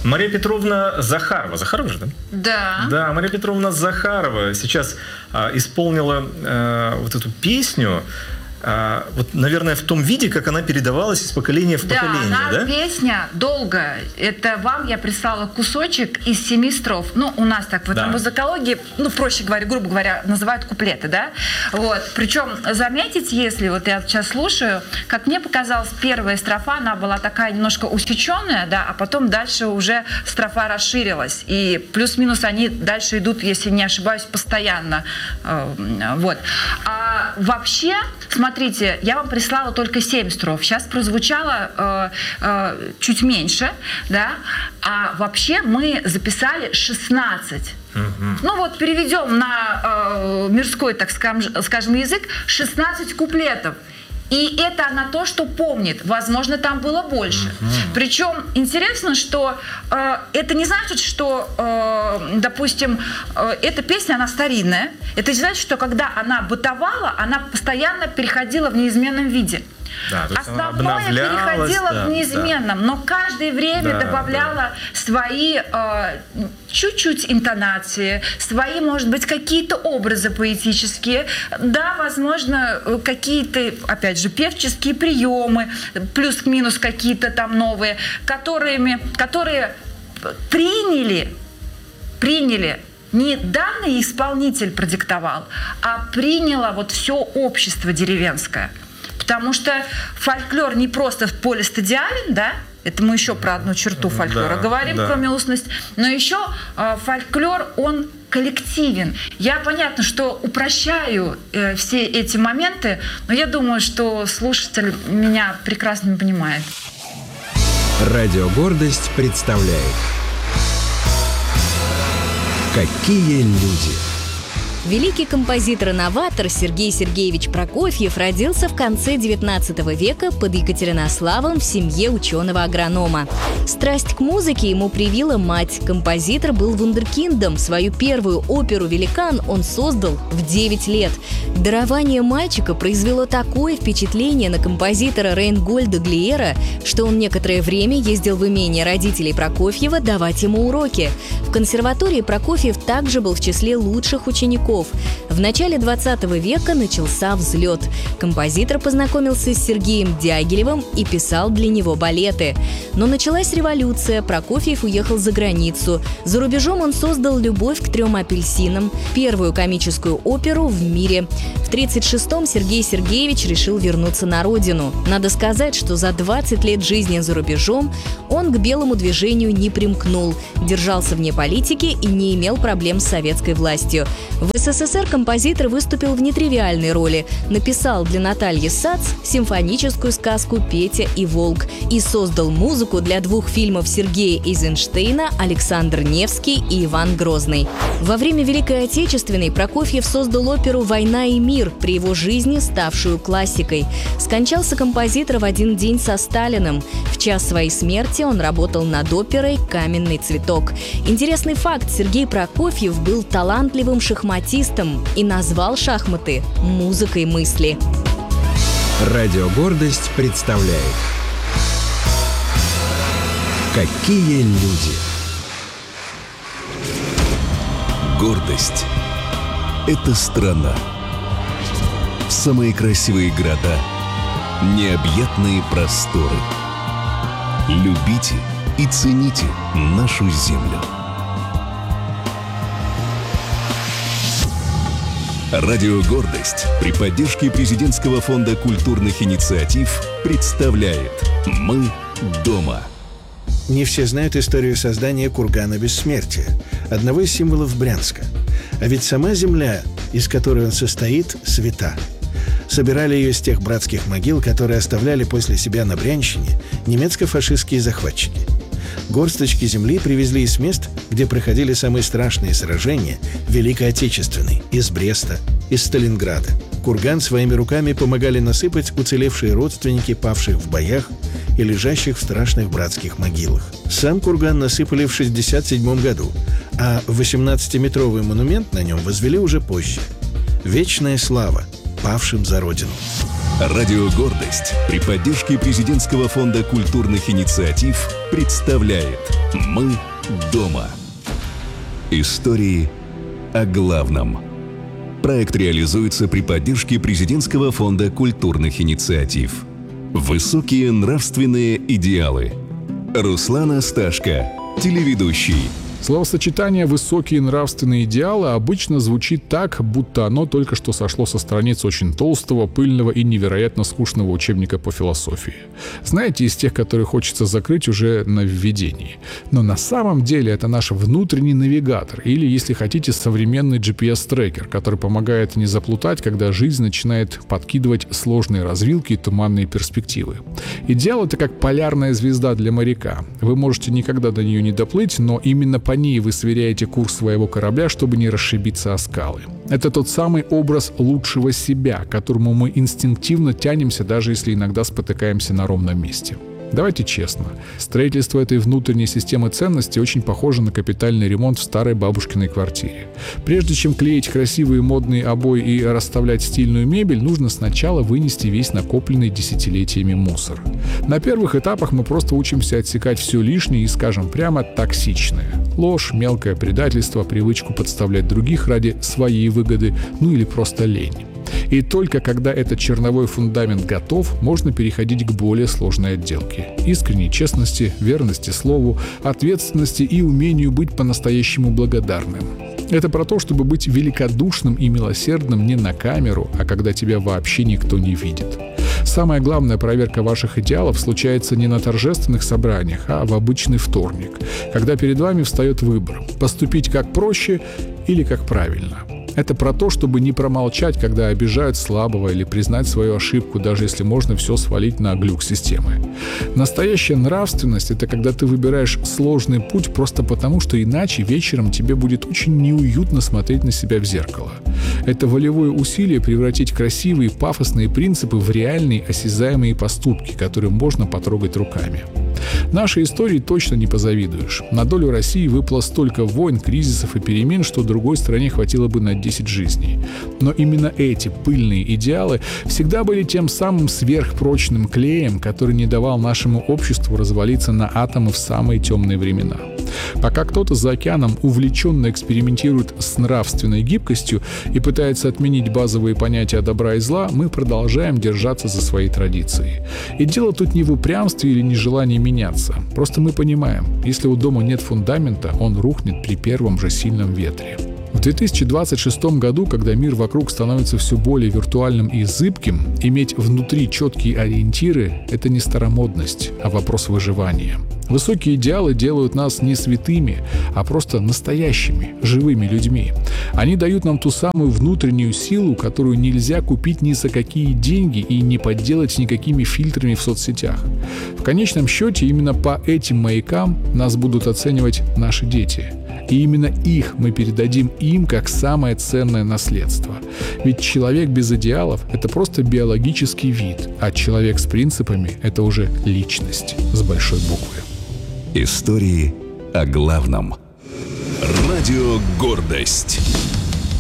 Мария Петровна Захарова. Захарова же, да? Да. Да, Мария Петровна Захарова сейчас исполнила вот эту песню. Вот, наверное, в том виде, как она передавалась из поколения в поколение, да? Да, песня долгая. Это вам я прислала кусочек из 7 строф. Ну, у нас так в этом музыкологии, ну, проще говоря, грубо говоря, называют куплеты, да? Вот. Причем, заметить, если вот я сейчас слушаю, как мне показалось, первая строфа, она была такая немножко усеченная, да, а потом дальше уже строфа расширилась. И плюс-минус они дальше идут, если не ошибаюсь, постоянно. Вот. А вообще, смотрите, я вам прислала только 7 строф. Сейчас прозвучало чуть меньше, да? А вообще мы записали 16. Ну вот переведем на мирской, так скажем, язык, 16 куплетов. И это она то, что помнит. Возможно, там было больше. Причем интересно, что это не значит, что, допустим, эта песня, она старинная. Это не значит, что когда она бытовала, она постоянно переходила в неизменном виде. Да, основное переходило в неизменном, но каждое время добавляла свои чуть-чуть интонации, свои, может быть, какие-то образы поэтические, да, возможно, какие-то, опять же, певческие приемы, плюс-минус какие-то там новые, которые приняли, не данный исполнитель продиктовал, а приняло вот все общество деревенское. Потому что фольклор не просто полистадиален, да? Это мы еще про одну черту фольклора говорим, кроме устности. Но еще фольклор, он коллективен. Я, понятно, что упрощаю все эти моменты, но я думаю, что слушатель меня прекрасно понимает. Радио «Гордость» представляет «Какие люди». Великий композитор-новатор Сергей Сергеевич Прокофьев родился в конце XIX века под Екатеринославом в семье ученого-агронома. Страсть к музыке ему привила мать. Композитор был вундеркиндом. Свою первую оперу «Великан» он создал в 9 лет. Дарование мальчика произвело такое впечатление на композитора Рейнгольда Глиера, что он некоторое время ездил в имение родителей Прокофьева давать ему уроки. В консерватории Прокофьев также был в числе лучших учеников. В начале 20 века начался взлет. Композитор познакомился с Сергеем Дягилевым и писал для него балеты. Но началась революция, Прокофьев уехал за границу. За рубежом он создал «Любовь к 3 апельсинам», первую комическую оперу в мире. В 1936-м Сергей Сергеевич решил вернуться на родину. Надо сказать, что за 20 лет жизни за рубежом он к белому движению не примкнул, держался вне политики и не имел проблем с советской властью. В СССР композитор выступил в нетривиальной роли. Написал для Натальи Сац симфоническую сказку «Петя и волк» и создал музыку для 2 фильмов Сергея Эйзенштейна «Александр Невский» и «Иван Грозный». Во время Великой Отечественной Прокофьев создал оперу «Война и мир», при его жизни ставшую классикой. Скончался композитор в один день со Сталиным. В час своей смерти он работал над оперой «Каменный цветок». Интересный факт: Сергей Прокофьев был талантливым шахматистом и назвал шахматы музыкой мысли. Радио «Гордость» представляет «Какие люди». Гордость – это страна. Самые красивые города, необъятные просторы. Любите и цените нашу землю. Радио «Гордость» при поддержке Президентского фонда культурных инициатив представляет «Мы дома». Не все знают историю создания кургана Бессмертия, одного из символов Брянска. А ведь сама земля, из которой он состоит, свята. Собирали ее с тех братских могил, которые оставляли после себя на Брянщине немецко-фашистские захватчики. Горсточки земли привезли из мест, где проходили самые страшные сражения Великой Отечественной, из Бреста, из Сталинграда. Курган своими руками помогали насыпать уцелевшие родственники павших в боях и лежащих в страшных братских могилах. Сам курган насыпали в 1967 году, а 18-метровый монумент на нем возвели уже позже. Вечная слава павшим за Родину. Радио «Гордость» при поддержке Президентского фонда культурных инициатив представляет «Мы дома». Истории о главном. Проект реализуется при поддержке Президентского фонда культурных инициатив. Высокие нравственные идеалы. Руслан Асташко, телеведущий. Словосочетание «высокие нравственные идеалы» обычно звучит так, будто оно только что сошло со страниц очень толстого, пыльного и невероятно скучного учебника по философии. Знаете, из тех, которые хочется закрыть уже на введении. Но на самом деле это наш внутренний навигатор, или, если хотите, современный GPS-трекер, который помогает не заплутать, когда жизнь начинает подкидывать сложные развилки и туманные перспективы. Идеал — это как полярная звезда для моряка. Вы можете никогда до нее не доплыть, но именно по ней вы сверяете курс своего корабля, чтобы не расшибиться о скалы. Это тот самый образ лучшего себя, к которому мы инстинктивно тянемся, даже если иногда спотыкаемся на ровном месте. Давайте честно, строительство этой внутренней системы ценностей очень похоже на капитальный ремонт в старой бабушкиной квартире. Прежде чем клеить красивые модные обои и расставлять стильную мебель, нужно сначала вынести весь накопленный десятилетиями мусор. На первых этапах мы просто учимся отсекать все лишнее и, скажем прямо, токсичное. Ложь, мелкое предательство, привычку подставлять других ради своей выгоды, ну или просто лень. И только когда этот черновой фундамент готов, можно переходить к более сложной отделке. Искренней честности, верности слову, ответственности и умению быть по-настоящему благодарным. Это про то, чтобы быть великодушным и милосердным не на камеру, а когда тебя вообще никто не видит. Самая главная проверка ваших идеалов случается не на торжественных собраниях, а в обычный вторник, когда перед вами встает выбор – поступить как проще или как правильно. Это про то, чтобы не промолчать, когда обижают слабого, или признать свою ошибку, даже если можно все свалить на глюк системы. Настоящая нравственность — это когда ты выбираешь сложный путь просто потому, что иначе вечером тебе будет очень неуютно смотреть на себя в зеркало. Это волевое усилие превратить красивые пафосные принципы в реальные осязаемые поступки, которые можно потрогать руками. Нашей истории точно не позавидуешь. На долю России выпало столько войн, кризисов и перемен, что другой стране хватило бы на 10 жизней. Но именно эти пыльные идеалы всегда были тем самым сверхпрочным клеем, который не давал нашему обществу развалиться на атомы в самые темные времена. Пока кто-то за океаном увлеченно экспериментирует с нравственной гибкостью и пытается отменить базовые понятия добра и зла, мы продолжаем держаться за свои традиции. И дело тут не в упрямстве или нежелании меняться. Просто мы понимаем, если у дома нет фундамента, он рухнет при первом же сильном ветре. В 2026 году, когда мир вокруг становится все более виртуальным и зыбким, иметь внутри четкие ориентиры – это не старомодность, а вопрос выживания. Высокие идеалы делают нас не святыми, а просто настоящими, живыми людьми. Они дают нам ту самую внутреннюю силу, которую нельзя купить ни за какие деньги и не подделать никакими фильтрами в соцсетях. В конечном счете, именно по этим маякам нас будут оценивать наши дети. И именно их мы передадим им как самое ценное наследство. Ведь человек без идеалов – это просто биологический вид, а человек с принципами – это уже личность с большой буквы. Истории о главном. Радио «Гордость».